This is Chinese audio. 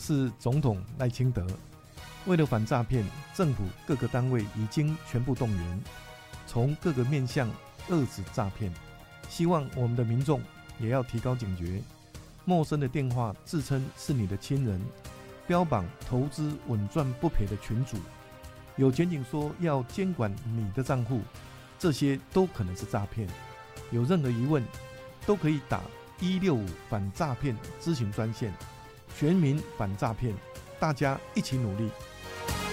是总统赖清德。为了反诈骗，政府各个单位已经全部动员，从各个面向遏制诈骗。希望我们的民众也要提高警觉，陌生的电话自称是你的亲人，标榜投资稳赚不赔的群组，有检警说要监管你的账户，这些都可能是诈骗。有任何疑问都可以打165反诈骗咨询专线，全民反诈骗，大家一起努力。